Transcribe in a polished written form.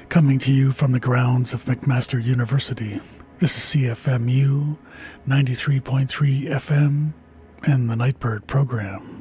Coming to you from the grounds of McMaster University, this is CFMU 93.3 FM and the Nightbird program.